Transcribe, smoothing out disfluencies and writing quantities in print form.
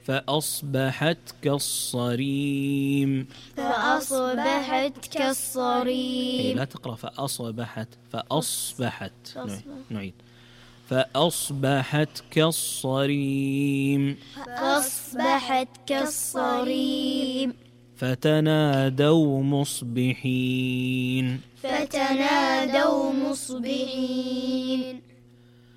فأصبحت كالصريم. فأصبحت كالصريم. لا تقرأ فأصبحت، فأصبحت. نعيد. فأصبحت كالصريم. فأصبحت كالصريم. فتنادوا مصبحين. فتنادوا مصبحين.